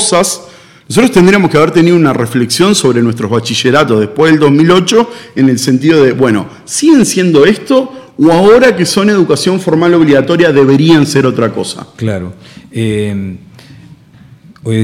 cosas. Nosotros tendríamos que haber tenido una reflexión sobre nuestros bachilleratos después del 2008 en el sentido de, bueno, ¿siguen siendo esto o ahora que son educación formal obligatoria deberían ser otra cosa? Claro.